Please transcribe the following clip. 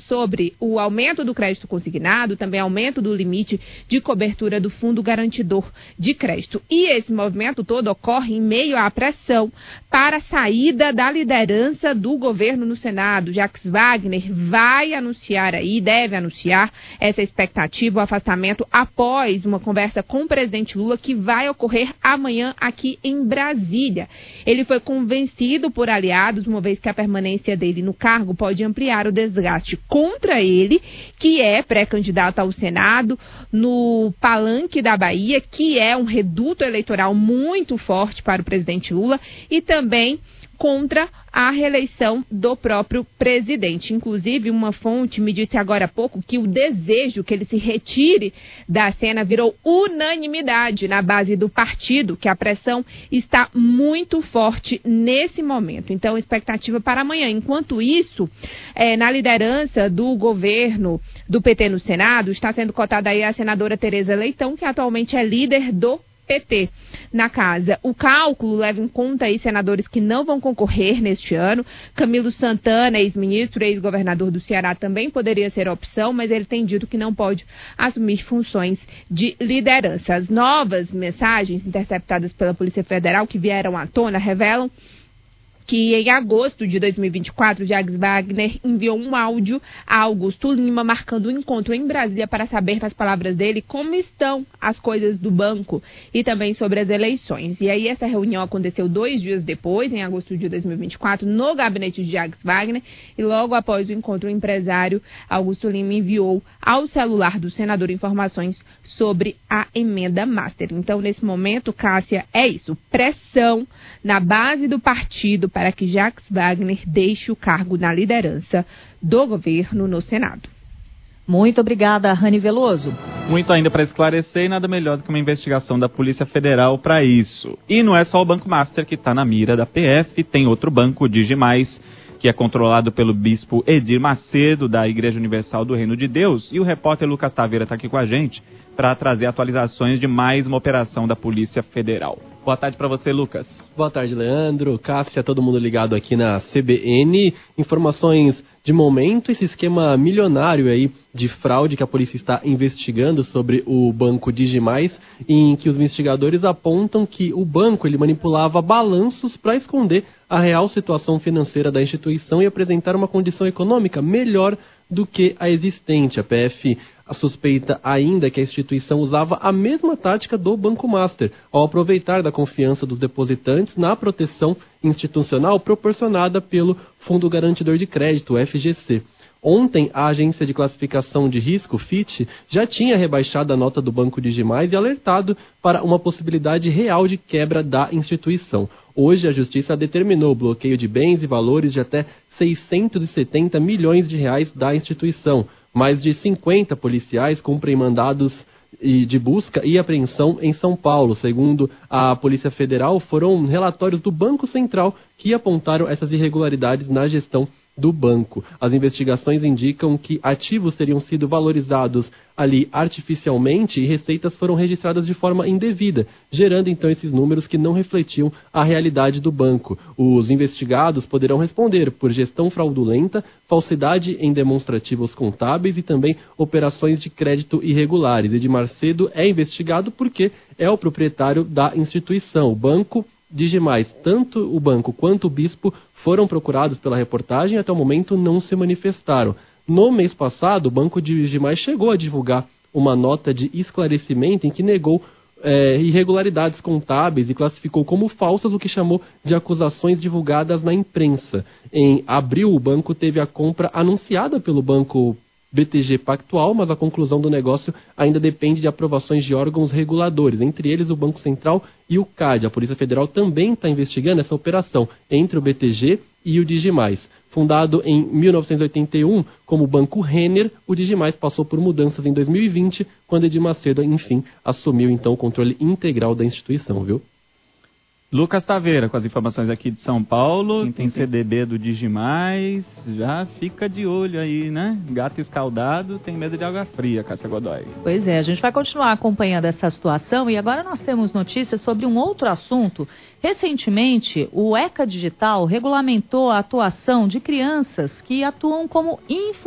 sobre o aumento do crédito consignado, também aumento do limite de cobertura do Fundo Garantidor de Crédito. E esse movimento todo ocorre em meio à pressão para a saída da liderança do governo no Senado. Jacques Wagner vai anunciar aí, deve anunciar essa expectativa, o afastamento após uma conversa com o presidente Lula que vai ocorrer amanhã aqui em Brasília. Ele foi convencido por aliados, uma vez que a permanência dele no cargo pode ampliar o desgaste contra ele, que é pré-candidato ao Senado, no Palanque da Bahia, que é um reduto eleitoral muito forte para o presidente Lula, e também contra a reeleição do próprio presidente. Inclusive, uma fonte me disse agora há pouco que o desejo que ele se retire da cena virou unanimidade na base do partido, que a pressão está muito forte nesse momento. Então, expectativa para amanhã. Enquanto isso, na liderança do governo do PT no Senado, está sendo cotada aí a senadora Tereza Leitão, que atualmente é líder do PT na casa. O cálculo leva em conta aí senadores que não vão concorrer neste ano. Camilo Santana, ex-ministro, ex-governador do Ceará, também poderia ser opção, mas ele tem dito que não pode assumir funções de liderança. As novas mensagens interceptadas pela Polícia Federal que vieram à tona revelam que em agosto de 2024, Jacques Wagner enviou um áudio a Augusto Lima, marcando um encontro em Brasília para saber, nas palavras dele, como estão as coisas do banco e também sobre as eleições. E aí essa reunião aconteceu 2 dias depois, em agosto de 2024, no gabinete de Jacques Wagner, e logo após o encontro, o empresário Augusto Lima enviou ao celular do senador informações sobre a emenda master. Então, nesse momento, Cássia, é isso, pressão na base do partido para que Jacques Wagner deixe o cargo na liderança do governo no Senado. Muito obrigada, Rani Veloso. Muito ainda para esclarecer e nada melhor do que uma investigação da Polícia Federal para isso. E não é só o Banco Master que está na mira da PF, tem outro banco, o Digimais, que é controlado pelo bispo Edir Macedo, da Igreja Universal do Reino de Deus. E o repórter Lucas Taveira está aqui com a gente para trazer atualizações de mais uma operação da Polícia Federal. Boa tarde para você, Lucas. Boa tarde, Leandro, Cássia, todo mundo ligado aqui na CBN. Informações de momento, esse esquema milionário aí de fraude que a polícia está investigando sobre o banco Digimais, em que os investigadores apontam que o banco ele manipulava balanços para esconder a real situação financeira da instituição e apresentar uma condição econômica melhor do que a existente. A PF suspeita ainda que a instituição usava a mesma tática do Banco Master, ao aproveitar da confiança dos depositantes na proteção institucional proporcionada pelo Fundo Garantidor de Crédito, o FGC. Ontem, a agência de classificação de risco, Fitch, já tinha rebaixado a nota do Banco Digimais e alertado para uma possibilidade real de quebra da instituição. Hoje, a Justiça determinou o bloqueio de bens e valores de até 670 milhões de reais da instituição. Mais de 50 policiais cumprem mandados de busca e apreensão em São Paulo. Segundo a Polícia Federal, foram relatórios do Banco Central que apontaram essas irregularidades na gestão do banco. As investigações indicam que ativos teriam sido valorizados ali artificialmente e receitas foram registradas de forma indevida, gerando então esses números que não refletiam a realidade do banco. Os investigados poderão responder por gestão fraudulenta, falsidade em demonstrativos contábeis e também operações de crédito irregulares. Edir Macedo é investigado porque é o proprietário da instituição. O banco Digimais, tanto o banco quanto o bispo foram procurados pela reportagem e até o momento não se manifestaram. No mês passado, o Banco Digimais chegou a divulgar uma nota de esclarecimento em que negou irregularidades contábeis e classificou como falsas o que chamou de acusações divulgadas na imprensa. Em abril, o banco teve a compra anunciada pelo banco BTG Pactual, mas a conclusão do negócio ainda depende de aprovações de órgãos reguladores, entre eles o Banco Central e o CAD. A Polícia Federal também está investigando essa operação entre o BTG e o Digimais. Fundado em 1981 como o Banco Renner, o Digimais passou por mudanças em 2020, quando Edir Macedo, enfim, assumiu então o controle integral da instituição, viu? Lucas Taveira, com as informações aqui de São Paulo. Quem tem CDB do Digimais, já fica de olho aí, né? Gato escaldado tem medo de água fria, Cássia Godoy. Pois é, a gente vai continuar acompanhando essa situação e agora nós temos notícias sobre um outro assunto. Recentemente, o ECA Digital regulamentou a atuação de crianças que atuam como influenciadores